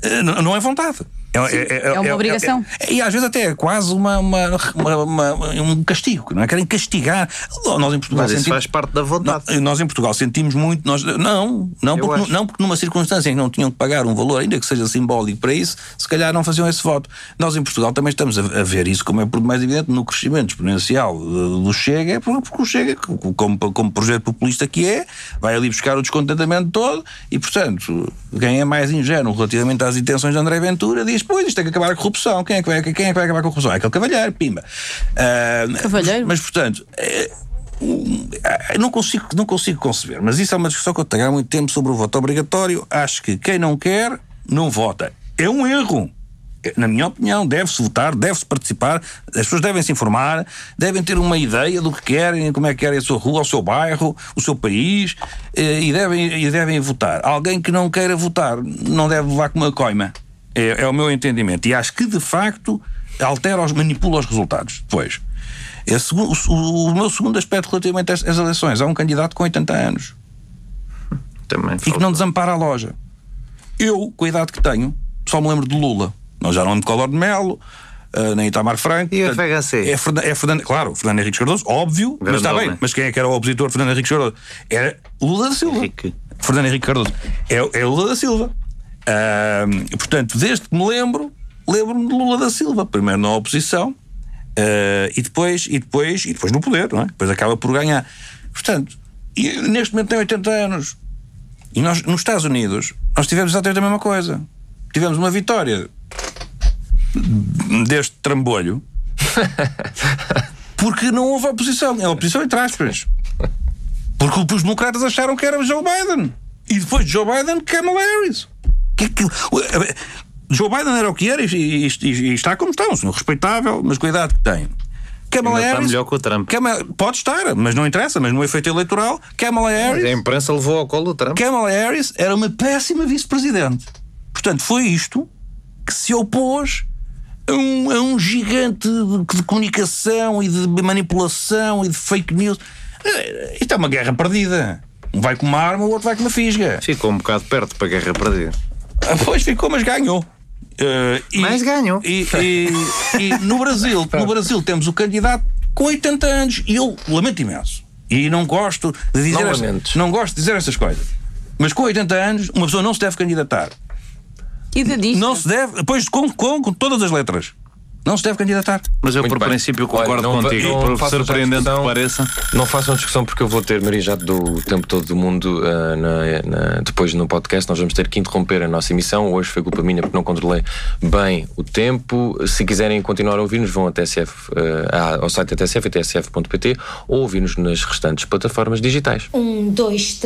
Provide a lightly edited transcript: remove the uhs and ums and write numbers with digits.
Não é vontade. É uma obrigação. E às vezes até é quase um castigo, não é? Querem castigar. Nós em Portugal mas isso faz parte da vontade. Nós em Portugal sentimos muito. Não porque numa circunstância em que não tinham que pagar um valor, ainda que seja simbólico para isso, se calhar não faziam esse voto. Nós em Portugal também estamos a ver isso, como é por mais evidente, no crescimento exponencial do Chega, porque o Chega, como projeto populista que é, vai ali buscar o descontentamento todo e, portanto, quem é mais ingênuo relativamente às intenções de André Ventura diz: pois, isto tem que acabar a corrupção. Quem é que vai acabar com a corrupção? É aquele cavalheiro, pimba. Cavalheiro? Mas, portanto, não consigo conceber. Mas isso é uma discussão que eu tenho há muito tempo sobre o voto obrigatório. Acho que quem não quer, não vota. É um erro. Na minha opinião, deve-se votar, deve-se participar, as pessoas devem se informar, devem ter uma ideia do que querem, como é que querem a sua rua, o seu bairro, o seu país, e devem votar. Alguém que não queira votar não deve levar com uma coima. É o meu entendimento. E acho que, de facto, manipula os resultados. Depois, o meu segundo aspecto relativamente às eleições: há um candidato com 80 anos. Também e que não desampara a loja. Eu, com a idade que tenho, só me lembro de Lula. Não, já não lembro de Collor de Mello, nem Itamar Franco. E o FHC? Claro, Fernando Henriques Cardoso, óbvio, mas está bem. Mas quem é que era o opositor de Fernando Henriques Cardoso? Era Lula da Silva. Fernando Henrique Cardoso. É Lula da Silva. Portanto, desde que me lembro-me de Lula da Silva. Primeiro na oposição, e depois no poder, não é? Depois acaba por ganhar. Portanto, neste momento tem 80 anos. E nós, nos Estados Unidos, nós tivemos exatamente a mesma coisa. Tivemos uma vitória deste trambolho porque não houve oposição. É oposição entre aspas. Porque os democratas acharam que era Joe Biden. E depois de Joe Biden, Kamala Harris. Joe Biden era o que era e está como está, um senhor respeitável, mas com a idade que tem. Kamala Harris está melhor que o Trump. Pode estar, mas não interessa, mas no efeito eleitoral, Kamala Harris. A imprensa levou ao colo o Trump. Kamala Harris era uma péssima vice-presidente. Portanto, foi isto que se opôs a um gigante de comunicação e de manipulação e de fake news. Isto é uma guerra perdida. Um vai com uma arma, o outro vai com uma fisga. Ficou um bocado perto para a guerra perdida. Pois ficou, mas ganhou. Mas ganhou. E no Brasil temos o candidato com 80 anos. E eu lamento imenso. E não gosto de dizer estas coisas. Mas com 80 anos, uma pessoa não se deve candidatar. Não se deve, depois com todas as letras. Não se deve candidatar. Mas eu, por princípio, concordo contigo. Por surpreendente que pareça. Não façam discussão, porque eu vou ter, Maria, já do tempo todo do mundo depois no podcast. Nós vamos ter que interromper a nossa emissão. Hoje foi culpa minha porque não controlei bem o tempo. Se quiserem continuar a ouvir-nos, vão ao site da TSF, tsf.pt, ou ouvir-nos nas restantes plataformas digitais. 1, 2, 3